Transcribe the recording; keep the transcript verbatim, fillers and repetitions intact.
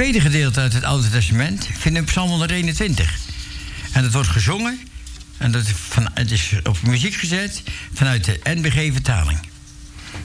tweede gedeelte uit het Oude Testament vinden we in Psalm honderdeenentwintig. En dat wordt gezongen, en dat is, van, het is op muziek gezet vanuit de N B G-vertaling.